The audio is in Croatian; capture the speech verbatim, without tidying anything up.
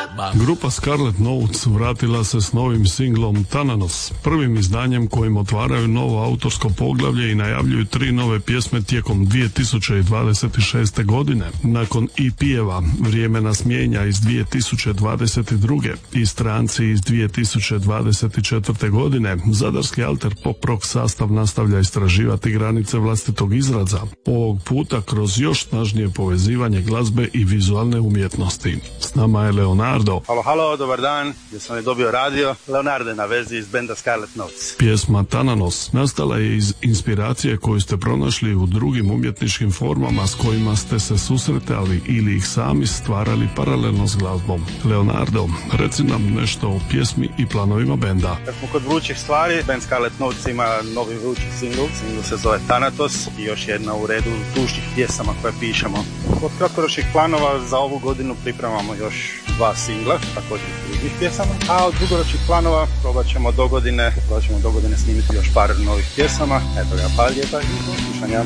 Grupa Scarlet Notes vratila se s novim singlom Thananos, prvim izdanjem kojim otvaraju novo autorsko poglavlje i najavljuju tri nove pjesme tijekom dvije tisuće dvadeset šeste. godine. Nakon E P-eva Vrijeme nas mijenja iz dvije tisuće dvadeset druge. i Stranci iz dvije tisuće dvadeset četvrte. godine, zadarski alter pop rock sastav nastavlja istraživati granice vlastitog izraza, ovog puta kroz još snažnije povezivanje glazbe i vizualne umjetnosti. S nama je Leonardo. Halo, halo, dobar dan. Ja sam je dobio radio. Leonardo je na vezi iz benda Scarlet Notes. Pjesma Thananos nastala je iz inspiracije koju ste pronašli u drugim umjetničkim formama s kojima ste se susretali ili ih sami stvarali paralelno s glazbom. Leonardo, reci nam nešto o pjesmi i planovima benda. Kad smo kod vrućih stvari, band Scarlet Notes ima novi vrući single. Single se zove Thanatos i još jedna u redu tužnih pjesama koje pišemo. Od kratkoročnih planova za ovu godinu pripremamo još dva singla, također drugih pjesama, a od dugoročnih planova probat ćemo do godine, probat ćemo do godine snimiti još par novih pjesama. Eto ga, pa lijepa i do slušanja.